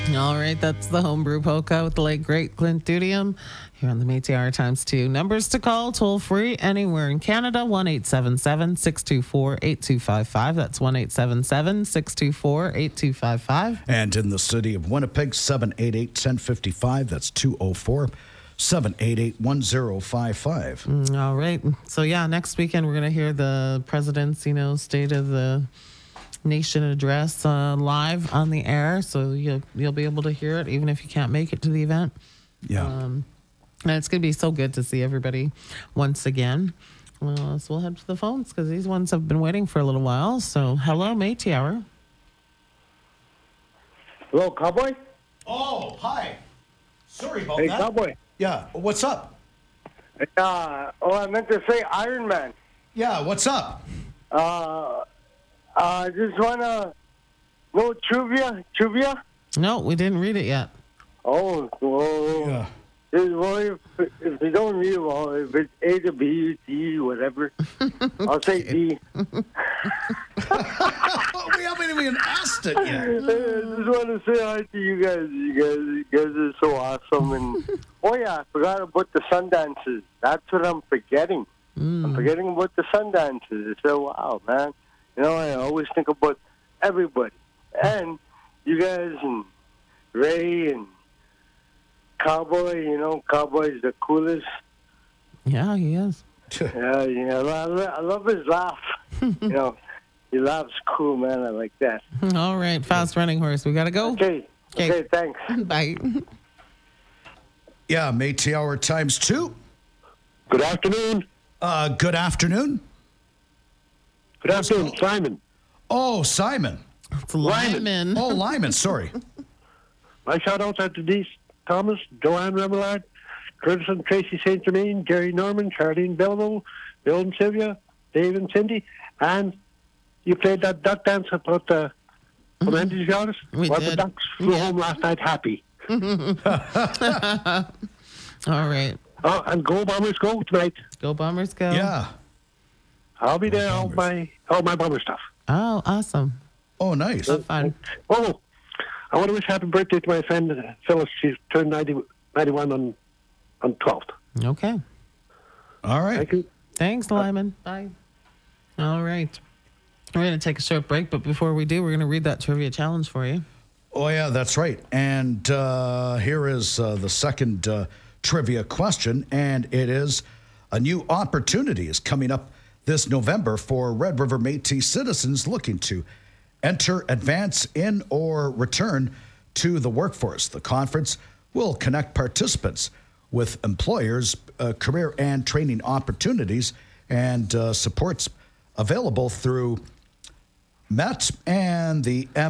All right, that's the homebrew polka with the late great Clint Dudium here on the Métis Hour times 2. Numbers to call toll free anywhere in Canada, 1-877-624-8255. That's 1-877-624-8255. And in the city of Winnipeg, 788-1055. That's 204-788-1055. All right. So, yeah, next weekend we're going to hear the president's, State of the Nation address live on the air. So you'll be able to hear it even if you can't make it to the event. Yeah. And it's going to be so good to see everybody once again. So we'll head to the phones because these ones have been waiting for a little while. So, hello, Métis Hour. Hello, Cowboy? Oh, hi. Sorry about Hey, that. Cowboy. Yeah, what's up? I meant to say Iron Man. Yeah, what's up? I just want to know trivia. No, we didn't read it yet. Oh, well, Yeah. well if you don't read it, well, if it's A to B, D, whatever, I'll say D. We haven't even asked it yet. I just want to say hi to you guys. You guys are so awesome. And oh yeah, I forgot about the Sundances. That's what I'm forgetting. I'm forgetting about the Sundances. So wow, man. I always think about everybody and you guys and Ray and Cowboy. Cowboy's the coolest. Yeah, he is. Yeah. I love his laugh. He laughs cool, man. I like that. All right, fast running horse. We got to go. Okay, thanks. Bye. Yeah, Métis Hour times 2. Good afternoon. Good afternoon. Good afternoon, Simon. Oh, Simon. It's Lyman. Oh, Lyman, sorry. My shout-outs are to Denise Thomas, Joanne Remillard, Curtis and Tracy St. Germain, Gary Norman, Charlene Belleville, Bill and Sylvia, Dave and Cindy, and you played that duck dance about the Andy's Goddess. We The did. ducks flew home last night happy. All right. Oh, and go Bombers go tonight. Go Bombers, go. Yeah. I'll be there, all my Bomber stuff. Oh, awesome. Oh, nice. So fun. Oh, I want to wish happy birthday to my friend Phyllis. She's turned 91 on 12th. Okay. All right. Thank you. Thanks, Lyman. Bye. All right. We're going to take a short break, but before we do, we're going to read that trivia challenge for you. Oh, yeah, that's right. And here is the second trivia question, and it is a new opportunity is coming up this November for Red River Métis citizens looking to enter, advance in, or return to the workforce. The conference will connect participants with employers, career and training opportunities, and supports available through MET and the